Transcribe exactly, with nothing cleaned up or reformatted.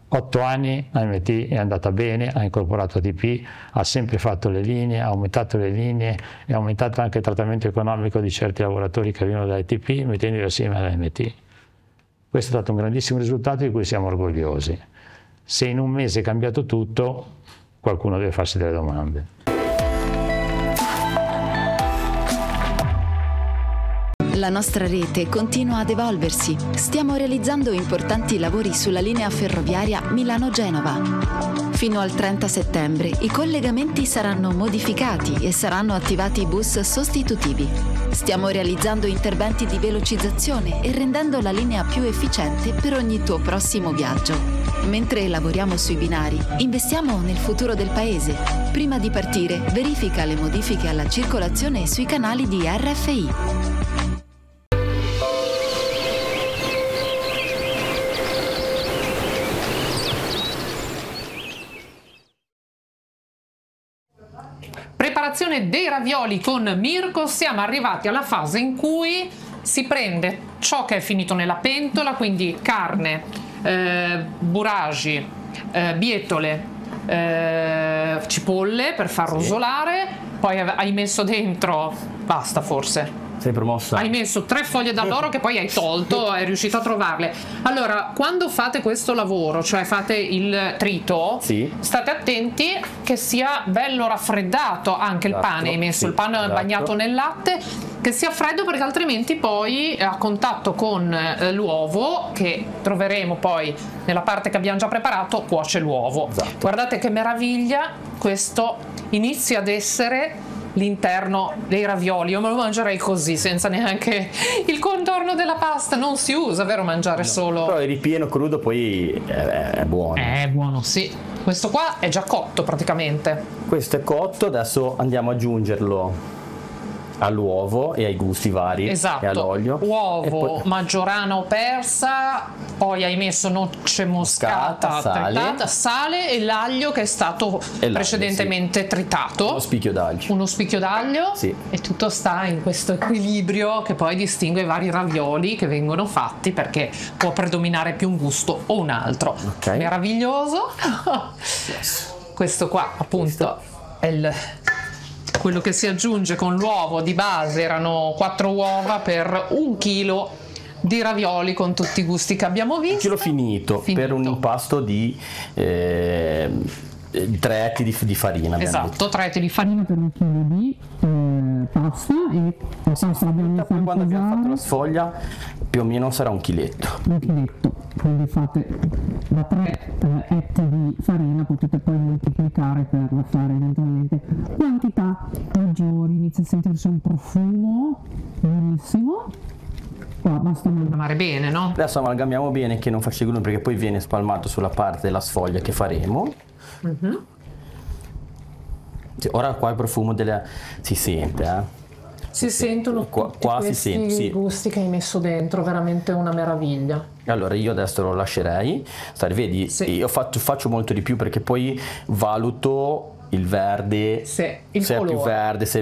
otto anni A M T è andata bene, ha incorporato A T P, ha sempre fatto le linee, ha aumentato le linee e ha aumentato anche il trattamento economico di certi lavoratori che venivano da A T P mettendoli assieme all'A M T. Questo è stato un grandissimo risultato di cui siamo orgogliosi. Se in un mese è cambiato tutto, qualcuno deve farsi delle domande. La nostra rete continua ad evolversi. Stiamo realizzando importanti lavori sulla linea ferroviaria Milano-Genova. Fino al trenta settembre i collegamenti saranno modificati e saranno attivati bus sostitutivi. Stiamo realizzando interventi di velocizzazione e rendendo la linea più efficiente per ogni tuo prossimo viaggio. Mentre lavoriamo sui binari, investiamo nel futuro del paese. Prima di partire, verifica le modifiche alla circolazione sui canali di R F I. Preparazione dei ravioli con Mirko. Siamo arrivati alla fase in cui si prende ciò che è finito nella pentola, quindi carne, eh, buragi, eh, bietole, eh, cipolle per far rosolare, poi hai messo dentro, basta forse. Sei promossa. Hai messo tre foglie d'alloro che poi hai tolto, hai riuscito a trovarle. Allora, quando fate questo lavoro, cioè fate il trito, sì, state attenti che sia bello raffreddato anche il esatto, pane. Hai messo sì, il pane esatto. bagnato nel latte, che sia freddo, perché altrimenti poi a contatto con eh, l'uovo, che troveremo poi nella parte che abbiamo già preparato, cuoce l'uovo. Esatto. Guardate che meraviglia, questo inizia ad essere l'interno dei ravioli. Io me lo mangerei così, senza neanche il contorno della pasta. Non si usa, vero, mangiare no, solo. Però il ripieno crudo poi è, è buono. È buono, sì. Questo qua è già cotto praticamente. Questo è cotto, adesso andiamo ad aggiungerlo all'uovo e ai gusti vari, esatto, e all'olio. Uovo, poi... maggiorana o persa, poi hai messo noce moscata, Moscata, tritata, sale, sale e l'aglio che è stato l'aglio, precedentemente sì, tritato. Uno spicchio d'aglio. Uno spicchio d'aglio, sì. E tutto sta in questo equilibrio che poi distingue i vari ravioli che vengono fatti, perché può predominare più un gusto o un altro. Okay. Meraviglioso. Yes. Questo qua appunto questo è il... quello che si aggiunge con l'uovo di base. Erano quattro uova per un chilo di ravioli con tutti i gusti che abbiamo visto. Un chilo finito, finito. Per un impasto di eh, tre etti di, di farina. Esatto, tre etti di farina per un chilo di eh, pasta e la salsa abbiamo fatto. Quando abbiamo fatto la sfoglia più o meno sarà un chiletto. Un chiletto, quindi fate da tre eh, etti di farina, potete poi moltiplicare per fare eventualmente quantità maggiori. Inizia a sentirsi un profumo buonissimo. Qua basta amalgamare bene, no? Adesso amalgamiamo bene che non faccia grumo, perché poi viene spalmato sulla parte della sfoglia che faremo. Mm-hmm. Ora qua il profumo della... si sente, eh? Si, si sentono qua, tutti qua questi si sente, sì. gusti che hai messo dentro, veramente una meraviglia. Allora io adesso lo lascerei stare, vedi, sì. Io faccio, faccio molto di più perché poi valuto il verde, sì, il se colore. è più verde, se